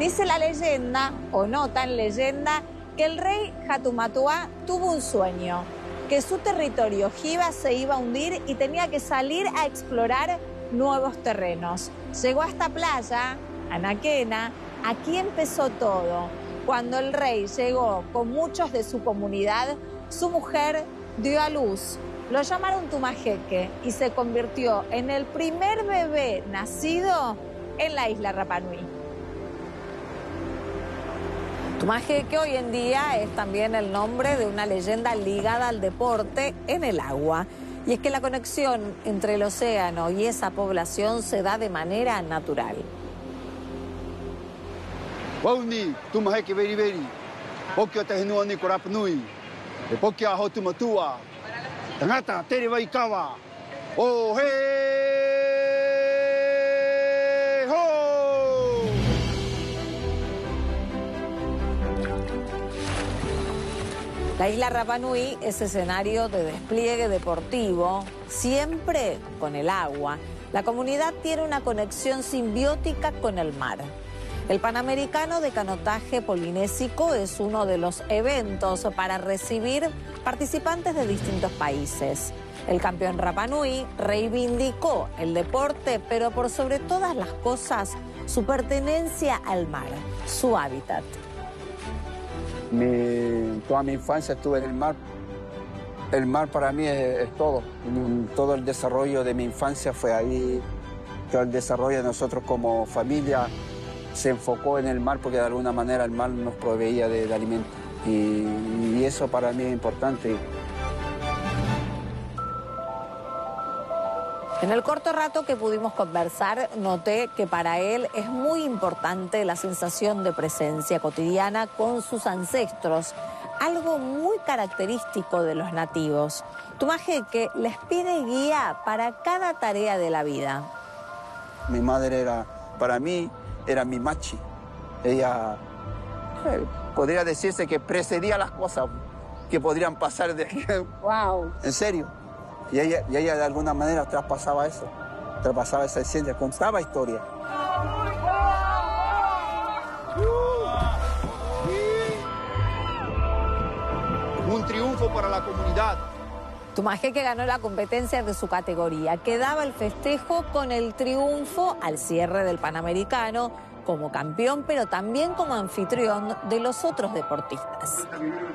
Dice la leyenda, o no tan leyenda, que el rey Hatumatuá tuvo un sueño, que su territorio Jiva se iba a hundir y tenía que salir a explorar nuevos terrenos. Llegó a esta playa, Anaquena, aquí empezó todo. Cuando el rey llegó con muchos de su comunidad, su mujer dio a luz. Lo llamaron Tumajeque y se convirtió en el primer bebé nacido en la isla Rapa Nui. Tumajeque hoy en día es también el nombre de una leyenda ligada al deporte en el agua. Y es que la conexión entre el océano y esa población se da de manera natural. Wauni, Tumajeque veri veri, Pokia Tehenua ni Rapa Nui, Pokia Hotumatua, Tangata Tere Waikawa, Oh hey ho. La isla Rapa Nui es escenario de despliegue deportivo, siempre con el agua. La comunidad tiene una conexión simbiótica con el mar. El Panamericano de Canotaje Polinésico es uno de los eventos para recibir participantes de distintos países. El campeón Rapa Nui reivindicó el deporte, pero por sobre todas las cosas, su pertenencia al mar, su hábitat. Toda mi infancia estuve en el mar. El mar para mí es todo. Todo el desarrollo de mi infancia fue ahí. Todo el desarrollo de nosotros como familia se enfocó en el mar porque de alguna manera el mar nos proveía de alimentos. Y eso para mí es importante. En el corto rato que pudimos conversar, noté que para él es muy importante la sensación de presencia cotidiana con sus ancestros, algo muy característico de los nativos. Tumajeque les pide guía para cada tarea de la vida. Mi madre para mí, era mi machi. Ella podría decirse que precedía las cosas que podrían pasar de aquí. Wow. En serio. Y ella de alguna manera traspasaba eso, traspasaba esa esencia, contaba historia. Un triunfo para la comunidad. Tumajeque ganó la competencia de su categoría. Quedaba el festejo con el triunfo al cierre del Panamericano como campeón, pero también como anfitrión de los otros deportistas.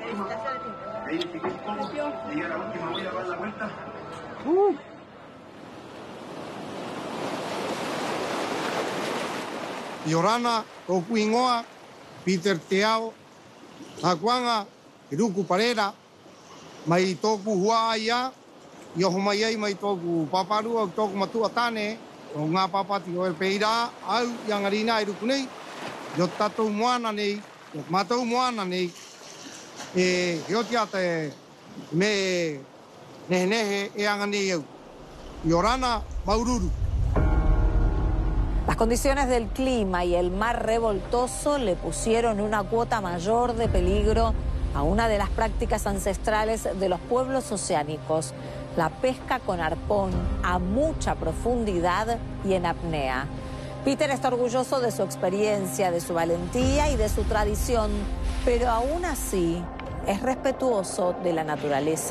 Yorana, Okuingoa, Peter Teao, Tacuanga, Iruku Parera, Maitoku Huaya, Yohumayai, Maitoku Paparu, Toku Matuatane, Onga Papati, Peira, Au, Yangarina, Irukunei, Yotato Muanani, Mato Muanani, Yotiate, Me Neneje, Eangani, Yorana, Maururu. Las condiciones del clima y el mar revoltoso le pusieron una cuota mayor de peligro a una de las prácticas ancestrales de los pueblos oceánicos, la pesca con arpón a mucha profundidad y en apnea. Peter está orgulloso de su experiencia, de su valentía y de su tradición, pero aún así es respetuoso de la naturaleza.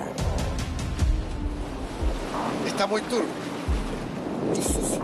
Está muy turbio, muy sucio.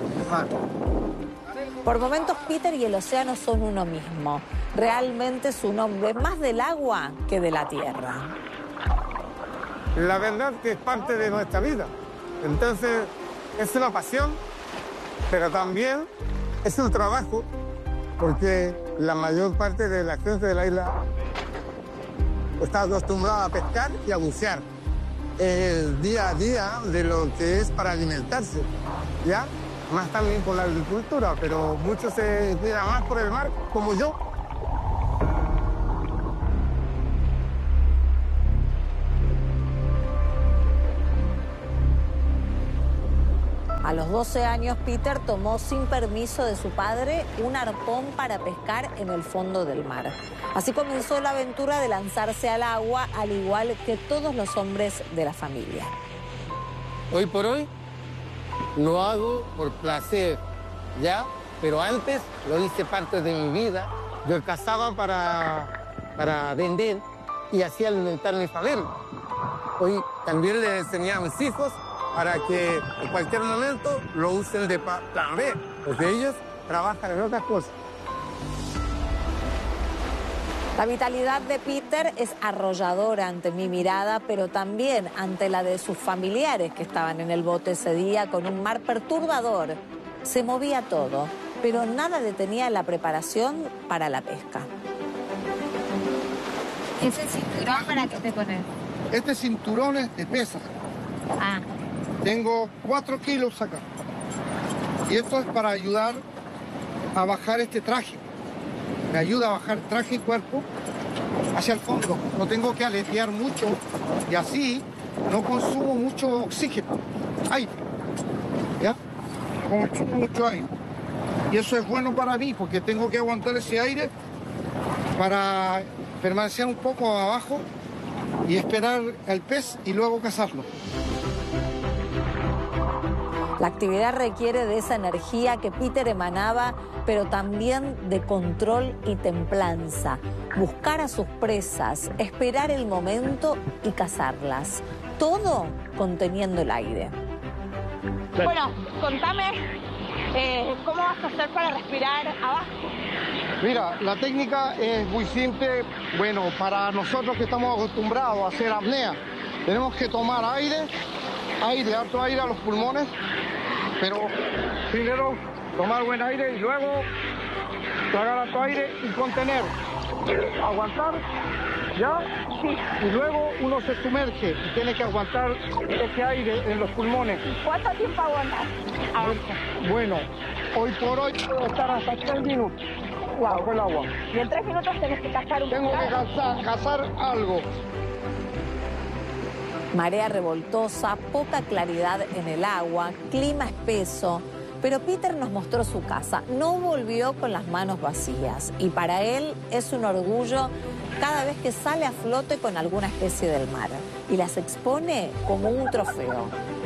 Por momentos Peter y el océano son uno mismo. Realmente su nombre es más del agua que de la tierra. La verdad que es parte de nuestra vida. Entonces es una pasión, pero también es un trabajo, porque la mayor parte de la gente de la isla está acostumbrada a pescar y a bucear. El día a día de lo que es para alimentarse, ¿ya? Más también por la agricultura, pero muchos se cuidan más por el mar, como yo. A los 12 años, Peter tomó sin permiso de su padre un arpón para pescar en el fondo del mar. Así comenzó la aventura de lanzarse al agua, al igual que todos los hombres de la familia. Hoy por hoy lo hago por placer, ¿ya? pero antes lo hice parte de mi vida. Yo cazaba para vender y así alimentar a mi familia. Hoy también le enseñé a mis hijos para que en cualquier momento lo usen de plan B, porque ellos trabajan en otras cosas. La vitalidad de Peter es arrolladora ante mi mirada, pero también ante la de sus familiares que estaban en el bote ese día con un mar perturbador. Se movía todo, pero nada detenía la preparación para la pesca. ¿Ese cinturón para qué te pones? Este cinturón es de pesa. Ah. Tengo 4 kilos acá. Y esto es para ayudar a bajar este traje. Me ayuda a bajar traje y cuerpo hacia el fondo. No tengo que aletear mucho y así no consumo mucho oxígeno, aire. ¿Ya? Consumo mucho aire. Y eso es bueno para mí porque tengo que aguantar ese aire para permanecer un poco abajo y esperar al pez y luego cazarlo. La actividad requiere de esa energía que Peter emanaba, pero también de control y templanza. Buscar a sus presas, esperar el momento y cazarlas. Todo conteniendo el aire. Bueno, contame cómo vas a hacer para respirar abajo. Mira, la técnica es muy simple. Bueno, para nosotros que estamos acostumbrados a hacer apnea, tenemos que tomar aire, harto aire a los pulmones, pero primero tomar buen aire y luego tragar harto aire y contener, aguantar, ¿ya? Sí. Y luego uno se sumerge y tiene que aguantar ese aire en los pulmones. ¿Cuánto tiempo aguantas abajo? Bueno, hoy por hoy puedo estar hasta 3 minutos bajo el agua. Y en 3 minutos tenés que cazar un Tengo que cazar algo. Marea revoltosa, poca claridad en el agua, clima espeso. Pero Peter nos mostró su casa. No volvió con las manos vacías. Y para él es un orgullo cada vez que sale a flote con alguna especie del mar. Y las expone como un trofeo.